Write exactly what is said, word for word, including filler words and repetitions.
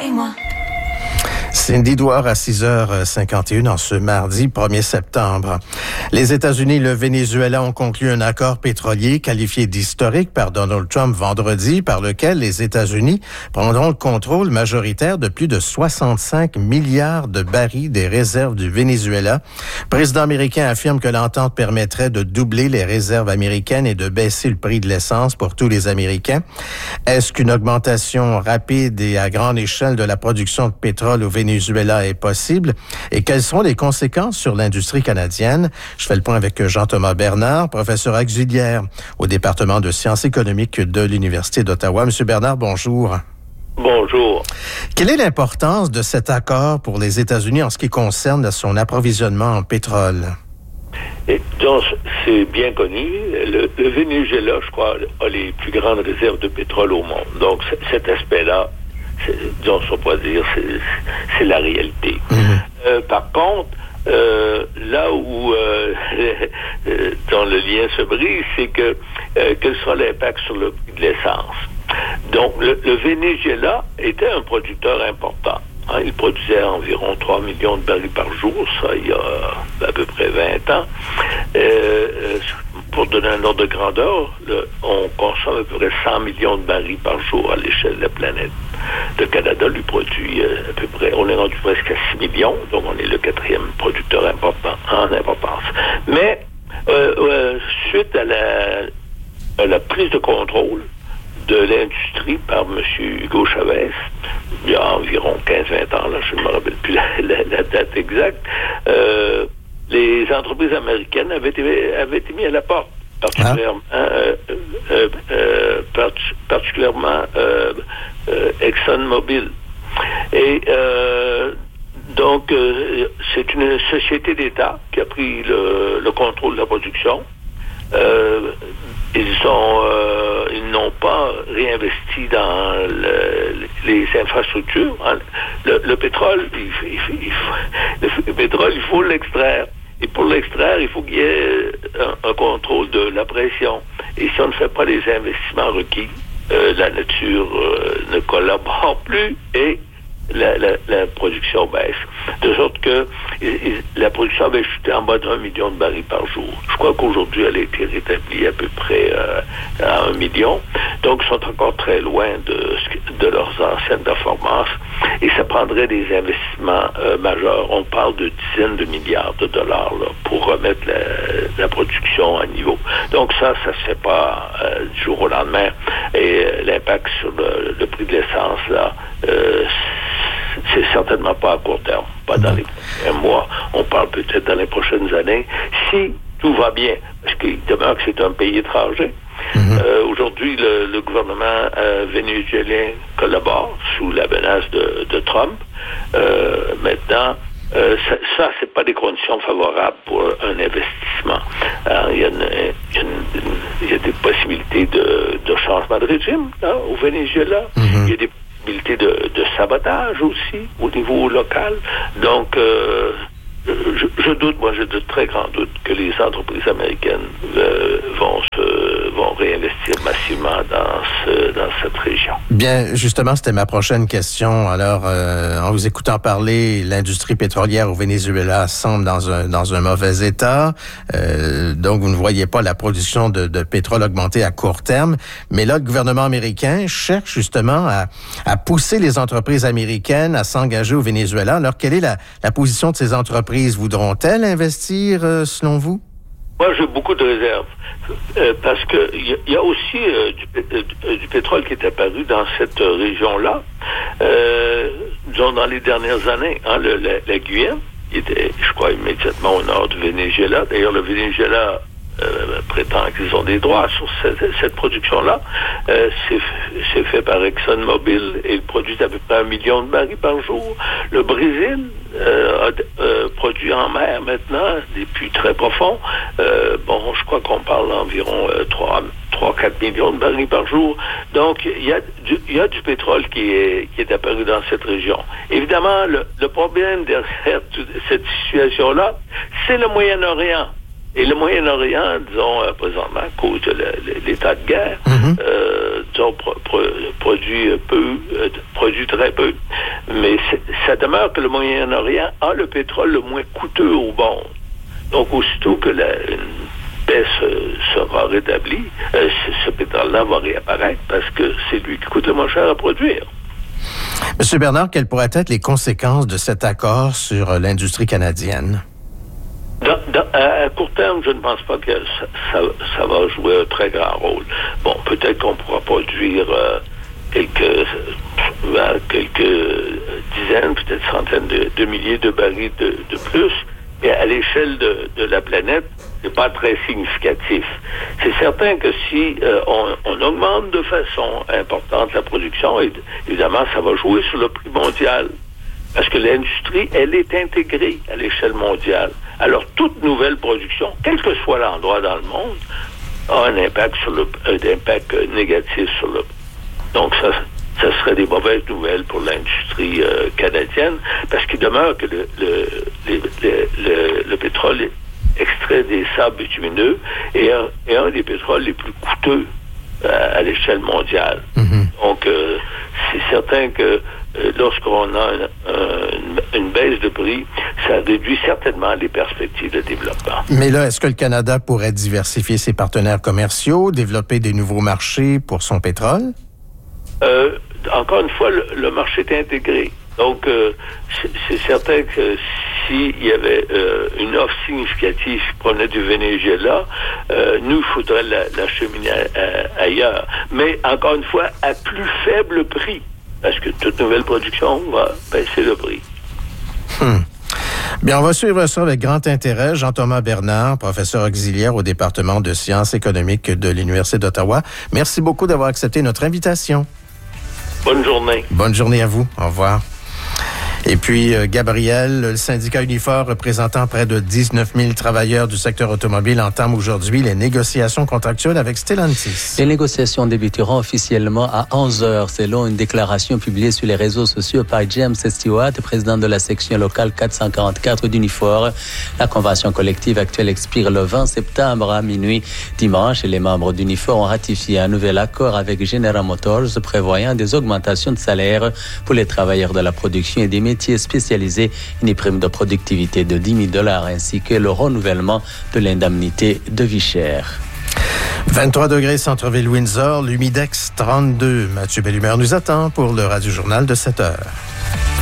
et moi. Cindy Douard à six heures cinquante et une en ce mardi premier septembre. Les États-Unis et le Venezuela ont conclu un accord pétrolier qualifié d'historique par Donald Trump vendredi, par lequel les États-Unis prendront le contrôle majoritaire de plus de soixante-cinq milliards de barils des réserves du Venezuela. Le président américain affirme que l'entente permettrait de doubler les réserves américaines et de baisser le prix de l'essence pour tous les Américains. Est-ce qu'une augmentation rapide et à grande échelle de la production de pétrole au Venezuela Venezuela est possible et quelles seront les conséquences sur l'industrie canadienne? Je fais le point avec Jean-Thomas Bernard, professeur auxiliaire au département de sciences économiques de l'Université d'Ottawa. Monsieur Bernard, bonjour. Bonjour. Quelle est l'importance de cet accord pour les États-Unis en ce qui concerne son approvisionnement en pétrole? Et donc, c'est bien connu. Le, le Venezuela, je crois, a les plus grandes réserves de pétrole au monde. Donc, c- cet aspect-là, donc, on peut dire, c'est, c'est la réalité. Mmh. Euh, par contre, euh, là où euh, dans le lien se brise, c'est que euh, quel sera l'impact sur le prix de l'essence. Donc, le, le Venezuela était un producteur important. Hein, il produisait environ trois millions de barils par jour, ça il y a à peu près vingt ans. Euh, pour donner un ordre de grandeur, le, on consomme à peu près cent millions de barils par jour à l'échelle de la planète. Le Canada lui produit euh, à peu près, on est rendu presque à six millions, donc on est le quatrième producteur important en importance. Mais euh, euh, suite à la, à la prise de contrôle de l'industrie par M. Hugo Chavez, il y a environ quinze à vingt ans, là, je ne me rappelle plus la, la, la date exacte, euh, les entreprises américaines avaient été, avaient été mises à la porte, particulièrement, ah. euh, euh, euh, partic- particulièrement euh, euh, ExxonMobil. Et euh, donc, euh, c'est une société d'État qui a pris le, le contrôle de la production. Euh, ils sont, euh, ils n'ont pas réinvesti dans le, les infrastructures. Le, le pétrole, il, il, il faut, le pétrole, il faut l'extraire. Et pour l'extraire, il faut qu'il y ait un, un contrôle de la pression. Et si on ne fait pas les investissements requis, euh, la nature euh, ne collabore plus et La, la, la production baisse. De sorte que il, la production avait chuté en bas d'un million de barils par jour. Je crois qu'aujourd'hui, elle a été rétablie à peu près euh, à un million. Donc, ils sont encore très loin de, de leurs anciennes performances. Et ça prendrait des investissements euh, majeurs. On parle de dizaines de milliards de dollars là, pour remettre la, la production à niveau. Donc, ça, ça se fait pas euh, du jour au lendemain. Et euh, l'impact sur le, le prix de l'essence, là, euh, c'est certainement pas à court terme, pas dans les prochains mois. On parle peut-être dans les prochaines années, si tout va bien, parce qu'il demeure que c'est un pays étranger. Mm-hmm. Euh, aujourd'hui, le, le gouvernement euh, vénézuélien collabore sous la menace de, de Trump. Euh, maintenant, euh, ça, ça, c'est pas des conditions favorables pour un investissement. Alors, il y a, une, il y a, une, il y a des possibilités de, de changement de régime là, au Venezuela. Mm-hmm. Il y a des possibilités de, de sabotage aussi au niveau local. Donc, euh, je, je doute, moi, j'ai de très grands doutes que les entreprises américaines euh, vont se, vont réinvestir massivement dans ce, dans cette région. Bien, justement, c'était ma prochaine question. Alors, euh, en vous écoutant parler, l'industrie pétrolière au Venezuela semble dans un dans un mauvais état. Euh, donc, vous ne voyez pas la production de, de pétrole augmenter à court terme. Mais là, le gouvernement américain cherche justement à, à pousser les entreprises américaines à s'engager au Venezuela. Alors, quelle est la, la position de ces entreprises? Voudront-elles investir, euh, selon vous? Moi, j'ai beaucoup de réserves. Euh, parce que il y, y a aussi euh, du, euh, du pétrole qui est apparu dans cette euh, région-là. Euh, disons, dans les dernières années, hein, le, la, la Guyane, qui était, je crois, immédiatement au nord du Venezuela. D'ailleurs, le Venezuela Euh, prétend qu'ils ont des droits sur cette, cette production-là. Euh, c'est, c'est fait par ExxonMobil et il produit à peu près un million de barils par jour. Le Brésil euh, a euh, produit en mer maintenant des puits très profonds. Euh, bon, je crois qu'on parle d'environ euh, trois à quatre millions de barils par jour. Donc, il y a du, il y a du pétrole qui est, qui est apparu dans cette région. Évidemment, le, le problème derrière toute cette situation-là, c'est le Moyen-Orient. Et le Moyen-Orient, disons, euh, présentement, à cause de la, l'état de guerre, mm-hmm. euh, disons, pro, pro, produit peu, euh, produit très peu. Et ça demeure que le Moyen-Orient a le pétrole le moins coûteux au monde. Donc, aussitôt que la une baisse euh, sera rétablie, euh, ce, ce pétrole-là va réapparaître parce que c'est lui qui coûte le moins cher à produire. Monsieur Bernard, quelles pourraient être les conséquences de cet accord sur euh, l'industrie canadienne? Dans, dans, à, à court terme, je ne pense pas que ça, ça, ça va jouer un très grand rôle. Bon, peut-être qu'on pourra produire euh, quelques, euh, quelques dizaines, peut-être centaines de, de milliers de barils de, de plus, mais à l'échelle de, de la planète, c'est pas très significatif. C'est certain que si euh, on, on augmente de façon importante la production, évidemment, ça va jouer sur le prix mondial. Parce que l'industrie, elle est intégrée à l'échelle mondiale. Alors, toute nouvelle production, quel que soit l'endroit dans le monde, a un impact sur le, un impact négatif sur le. Donc, ça, ça serait des mauvaises nouvelles pour l'industrie euh, canadienne, parce qu'il demeure que le, le, le, le, le, le pétrole extrait des sables bitumineux est un, est un des pétroles les plus coûteux euh, à l'échelle mondiale. Mm-hmm. Donc, euh, c'est certain que euh, lorsqu'on a une, une, une baisse de prix, ça réduit certainement les perspectives de développement. Mais là, est-ce que le Canada pourrait diversifier ses partenaires commerciaux, développer des nouveaux marchés pour son pétrole? Euh, encore une fois, le, le marché est intégré. Donc, euh, c'est, c'est certain que s'il y avait euh, une offre significative qui provenait du Venezuela, euh, nous, il faudrait la, la cheminer à, à, ailleurs. Mais, encore une fois, à plus faible prix. Parce que toute nouvelle production va baisser le prix. Hmm. Bien, on va suivre ça avec grand intérêt. Jean-Thomas Bernard, professeur auxiliaire au département de sciences économiques de l'Université d'Ottawa. Merci beaucoup d'avoir accepté notre invitation. Bonne journée. Bonne journée à vous. Au revoir. Et puis, euh, Gabriel, le syndicat Unifor représentant près de dix-neuf mille travailleurs du secteur automobile entame aujourd'hui les négociations contractuelles avec Stellantis. Les négociations débuteront officiellement à onze heures, selon une déclaration publiée sur les réseaux sociaux par James Stewart, président de la section locale quatre cent quarante-quatre d'Unifor. La convention collective actuelle expire le vingt septembre à minuit. Dimanche, les membres d'Unifor ont ratifié un nouvel accord avec General Motors prévoyant des augmentations de salaire pour les travailleurs de la production et des métiers spécialisés, une prime de productivité de dix mille dollars ainsi que le renouvellement de l'indemnité de vie chère. vingt-trois degrés centre-ville Windsor, l'Humidex trente-deux. Mathieu Bellumeur nous attend pour le Radio-Journal de sept heures.